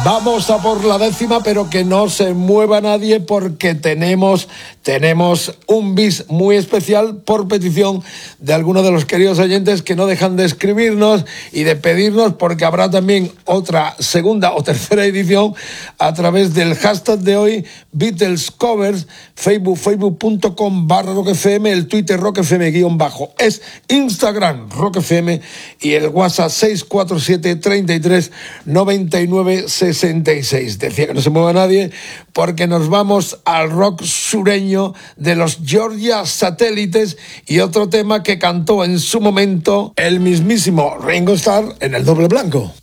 Vamos a por la 10ª, pero que no se mueva nadie porque tenemos un bis muy especial por petición de algunos de los queridos oyentes que no dejan de escribirnos y de pedirnos, porque habrá también otra segunda o tercera edición a través del hashtag de hoy, Beatles Covers, facebook.com/rockfm, el Twitter rockfm_ es Instagram rockfm y el WhatsApp 647 33 99 66. Decía que no se mueva nadie porque nos vamos al rock sureño de los Georgia Satélites y otro tema que cantó en su momento el mismísimo Ringo Starr en el Doble Blanco.